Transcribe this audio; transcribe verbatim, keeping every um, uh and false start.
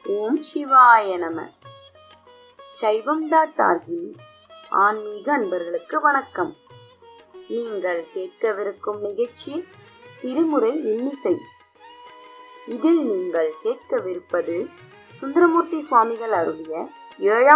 ஓம் சிவாய நம. சைவம் டாட் ஆர்கின் ஆன்மீக அன்பர்களுக்கு வணக்கம். நீங்கள் கேட்கவிருக்கும் நிகழ்ச்சி திருமுறை இன்னிசை. இதில் நீங்கள் கேட்கவிருப்பது சுந்தரமூர்த்தி சுவாமிகள் அருளிய ஏழாம்